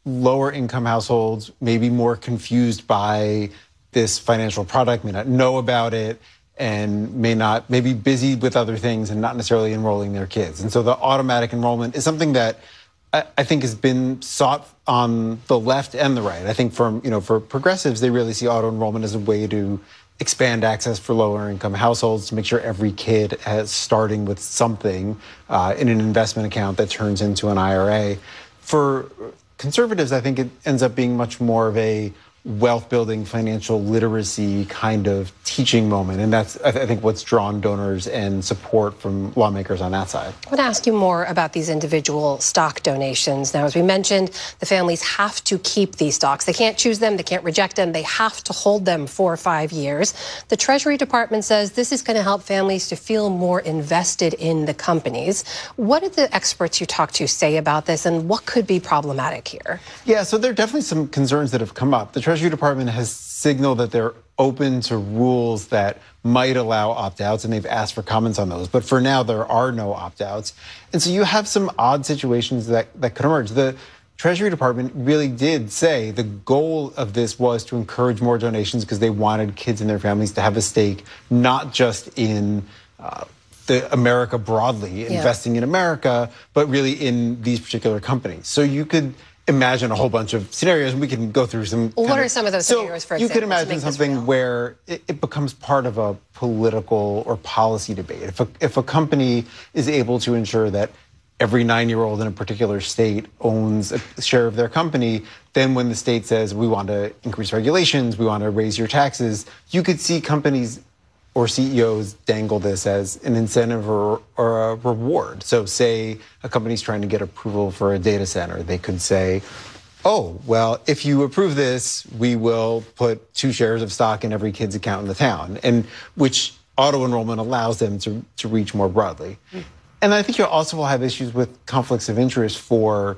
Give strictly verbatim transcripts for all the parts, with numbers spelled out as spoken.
lower income households may be more confused by this financial product, may not know about it, and may not, may be busy with other things and not necessarily enrolling their kids. And so the automatic enrollment is something that I, I think has been sought on the left and the right. I think from, you know, for progressives, they really see auto enrollment as a way to expand access for lower income households, to make sure every kid is starting with something uh, in an investment account that turns into an I R A. For conservatives, I think it ends up being much more of a wealth building, financial literacy kind of teaching moment. And that's, I, th- I think, what's drawn donors and support from lawmakers on that side. I want to ask you more about these individual stock donations. Now, as we mentioned, the families have to keep these stocks. They can't choose them. They can't reject them. They have to hold them for five years. The Treasury Department says this is going to help families to feel more invested in the companies. What did the experts you talked to say about this, and what could be problematic here? Yeah, so there are definitely some concerns that have come up. The Treasury Department has signaled that they're open to rules that might allow opt-outs, and they've asked for comments on those. But for now, there are no opt-outs. And so you have some odd situations that, that could emerge. The Treasury Department really did say the goal of this was to encourage more donations because they wanted kids and their families to have a stake, not just in uh, the America broadly, yeah. investing in America, but really in these particular companies. So you could imagine a whole bunch of scenarios. We can go through some. Well, what of, are some of those so scenarios, for example? You example? could imagine something where it, it becomes part of a political or policy debate. If a, if a company is able to ensure that every nine-year-old in a particular state owns a share of their company, then when the state says, we want to increase regulations, we want to raise your taxes, you could see companies or C E Os dangle this as an incentive or, or a reward. So say a company's trying to get approval for a data center. They could say, oh, well, if you approve this, we will put two shares of stock in every kid's account in the town, and which auto enrollment allows them to, to reach more broadly. Mm. And I think you also will have issues with conflicts of interest for,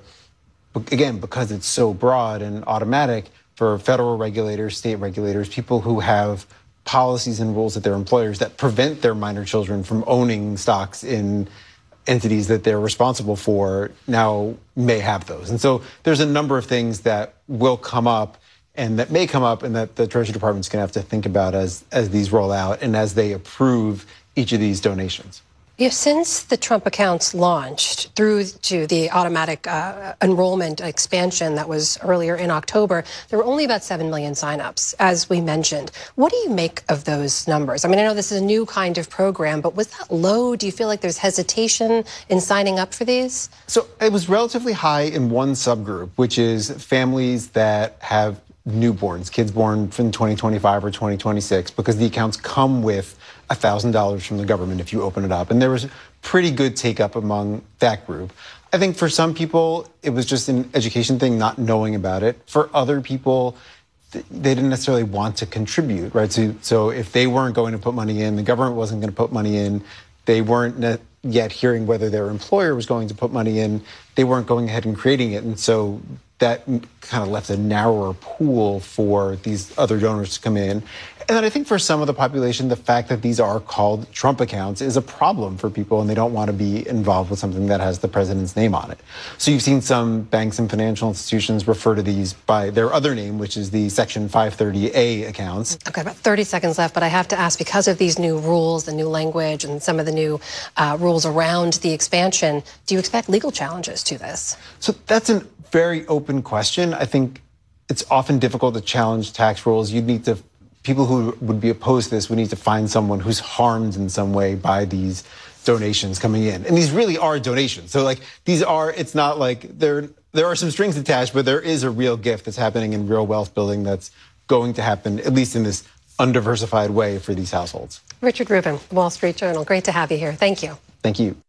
again, because it's so broad and automatic, for federal regulators, state regulators, people who have policies and rules at their employers that prevent their minor children from owning stocks in entities that they're responsible for now may have those. And so there's a number of things that will come up and that may come up and that the Treasury Department's going to have to think about as, as these roll out and as they approve each of these donations. You know, since the Trump accounts launched through to the automatic uh, enrollment expansion that was earlier in October, there were only about seven million signups, as we mentioned. What do you make of those numbers? I mean, I know this is a new kind of program, but was that low? Do you feel like there's hesitation in signing up for these? So it was relatively high in one subgroup, which is families that have newborns, kids born from twenty twenty-five or twenty twenty-six, because the accounts come with one thousand dollars from the government if you open it up. And there was pretty good take up among that group. I think for some people, it was just an education thing, not knowing about it. For other people, they didn't necessarily want to contribute, right? So, so if they weren't going to put money in, the government wasn't going to put money in, they weren't yet hearing whether their employer was going to put money in, they weren't going ahead and creating it. And so that kind of left a narrower pool for these other donors to come in. And then I think for some of the population, the fact that these are called Trump accounts is a problem for people, and they don't want to be involved with something that has the president's name on it. So you've seen some banks and financial institutions refer to these by their other name, which is the Section five thirty A accounts. Okay, about thirty seconds left, but I have to ask, because of these new rules, the new language, and some of the new uh, rules around the expansion, do you expect legal challenges to this? So that's a very open question. I think it's often difficult to challenge tax rules. You'd need to People who would be opposed to this would need to find someone who's harmed in some way by these donations coming in. And these really are donations. So like these are, it's not like there, there are some strings attached, but there is a real gift that's happening in real wealth building that's going to happen, at least in this undiversified way, for these households. Richard Rubin, Wall Street Journal. Great to have you here. Thank you. Thank you.